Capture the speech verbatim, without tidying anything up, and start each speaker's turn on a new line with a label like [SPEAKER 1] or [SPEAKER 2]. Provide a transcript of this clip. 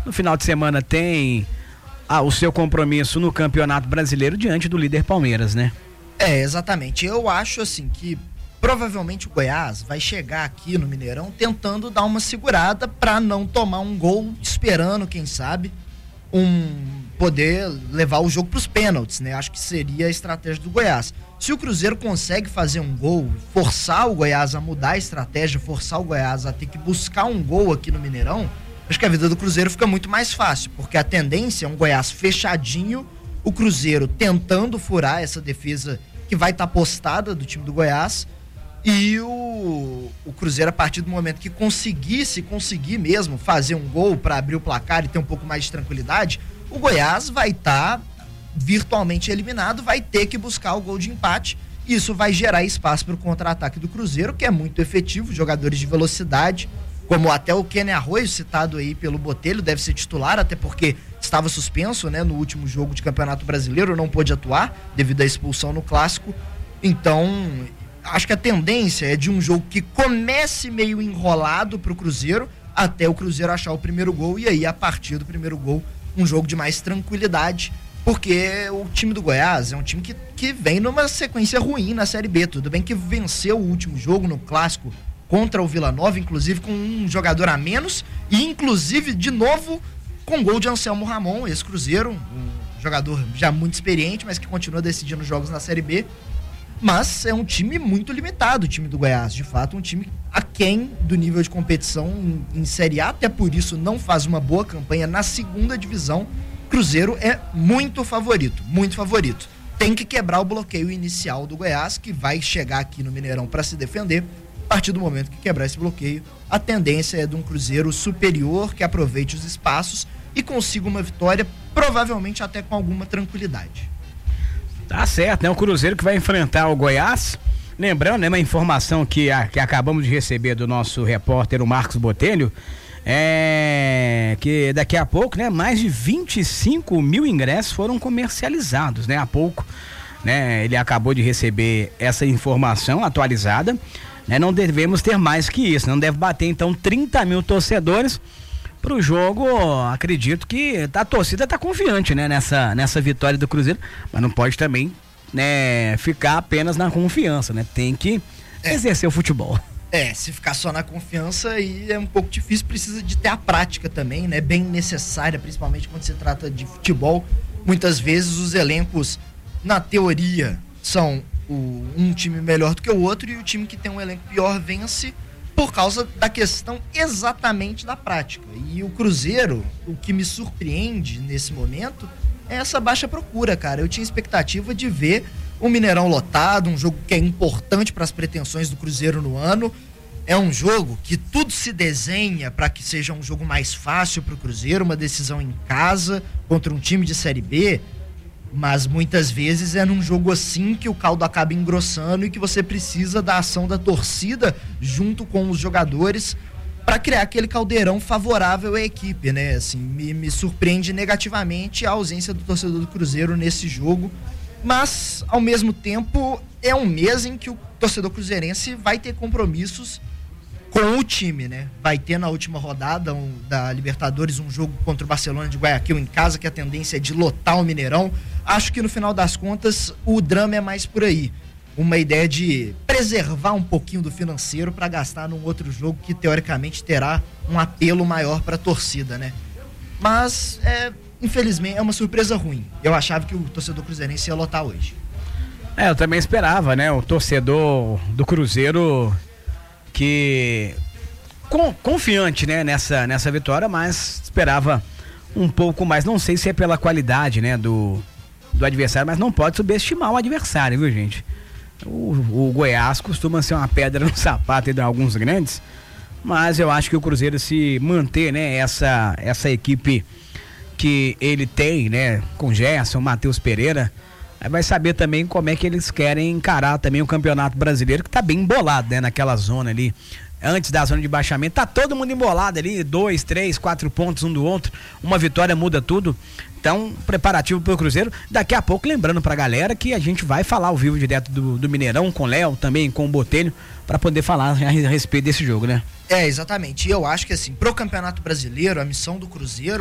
[SPEAKER 1] no final de semana tem ah, o seu compromisso no Campeonato Brasileiro diante do líder Palmeiras, né?
[SPEAKER 2] É, exatamente. Eu acho assim que provavelmente o Goiás vai chegar aqui no Mineirão tentando dar uma segurada para não tomar um gol, esperando, quem sabe, um poder levar o jogo para os pênaltis, né? Acho que seria a estratégia do Goiás. Se o Cruzeiro consegue fazer um gol, forçar o Goiás a mudar a estratégia, forçar o Goiás a ter que buscar um gol aqui no Mineirão, acho que a vida do Cruzeiro fica muito mais fácil, porque a tendência é um Goiás fechadinho, o Cruzeiro tentando furar essa defesa que vai estar tá postada do time do Goiás, e o, o Cruzeiro, a partir do momento que conseguisse, conseguir mesmo fazer um gol para abrir o placar e ter um pouco mais de tranquilidade, o Goiás vai estar tá virtualmente eliminado, vai ter que buscar o gol de empate. Isso vai gerar espaço para o contra-ataque do Cruzeiro, que é muito efetivo, jogadores de velocidade, como até o Kenny Arroio, citado aí pelo Botelho, deve ser titular, até porque estava suspenso, né, no último jogo de Campeonato Brasileiro, não pôde atuar devido à expulsão no Clássico. Então, acho que a tendência é de um jogo que comece meio enrolado para o Cruzeiro, até o Cruzeiro achar o primeiro gol, e aí, a partir do primeiro gol, um jogo de mais tranquilidade, porque o time do Goiás é um time que, que vem numa sequência ruim na Série B. Tudo bem que venceu o último jogo no Clássico contra o Vila Nova, inclusive com um jogador a menos, e inclusive, de novo, com gol de Anselmo Ramon, esse Cruzeiro, um jogador já muito experiente, mas que continua decidindo jogos na Série B. Mas é um time muito limitado, o time do Goiás, de fato, um time aquém do nível de competição em, em Série A, até por isso não faz uma boa campanha na segunda divisão. Cruzeiro é muito favorito, muito favorito. Tem que quebrar o bloqueio inicial do Goiás, que vai chegar aqui no Mineirão para se defender. A partir do momento que quebrar esse bloqueio, a tendência é de um Cruzeiro superior, que aproveite os espaços e consiga uma vitória, provavelmente até com alguma tranquilidade.
[SPEAKER 1] Tá certo, né? O Cruzeiro que vai enfrentar o Goiás. Lembrando, né, uma informação que, a, que acabamos de receber do nosso repórter, o Marcos Botelho, é que daqui a pouco, né, mais de vinte e cinco mil ingressos foram comercializados, né, há pouco, né, ele acabou de receber essa informação atualizada, né, não devemos ter mais que isso, não deve bater então trinta mil torcedores pro jogo. Acredito que a torcida tá confiante, né, nessa, nessa vitória do Cruzeiro, mas não pode também, né, ficar apenas na confiança, né, tem que é. exercer o futebol.
[SPEAKER 2] É, se ficar só na confiança aí é um pouco difícil, precisa de ter a prática também, né? Bem necessária, principalmente quando se trata de futebol. Muitas vezes os elencos, na teoria, são o, um time melhor do que o outro, e o time que tem um elenco pior vence por causa da questão exatamente da prática. E o Cruzeiro, o que me surpreende nesse momento é essa baixa procura, cara. Eu tinha expectativa de ver um Mineirão lotado, um jogo que é importante para as pretensões do Cruzeiro no ano. É um jogo que tudo se desenha para que seja um jogo mais fácil para o Cruzeiro, uma decisão em casa contra um time de Série B, mas muitas vezes é num jogo assim que o caldo acaba engrossando e que você precisa da ação da torcida junto com os jogadores para criar aquele caldeirão favorável à equipe, né? Assim, me, me surpreende negativamente a ausência do torcedor do Cruzeiro nesse jogo. Mas, ao mesmo tempo, é um mês em que o torcedor cruzeirense vai ter compromissos com o time, né? Vai ter na última rodada um, da Libertadores um jogo contra o Barcelona de Guayaquil em casa, que a tendência é de lotar o Mineirão. Acho que no final das contas o drama é mais por aí. Uma ideia de preservar um pouquinho do financeiro para gastar num outro jogo que teoricamente terá um apelo maior para a torcida, né? Mas, é... infelizmente, é uma surpresa ruim. Eu achava que o torcedor cruzeirense ia lotar hoje.
[SPEAKER 1] É, eu também esperava, né? O torcedor do Cruzeiro que... Com, confiante, né? Nessa, nessa vitória, mas esperava um pouco mais. Não sei se é pela qualidade, né? Do, do adversário, mas não pode subestimar o adversário, viu, gente? O, o Goiás costuma ser uma pedra no sapato de alguns grandes, mas eu acho que o Cruzeiro, se manter, né? Essa, essa equipe que ele tem, né, com Gerson, Matheus Pereira, vai saber também como é que eles querem encarar também o Campeonato Brasileiro, que tá bem embolado, né, naquela zona ali, antes da zona de baixamento, tá todo mundo embolado ali, dois, três, quatro pontos um do outro, uma vitória muda tudo. Então, preparativo pro Cruzeiro. Daqui a pouco, lembrando pra galera que a gente vai falar ao vivo direto do, do Mineirão, com o Léo, também com o Botelho, para poder falar a respeito desse jogo, né?
[SPEAKER 2] É, exatamente. E eu acho que, assim, pro Campeonato Brasileiro, a missão do Cruzeiro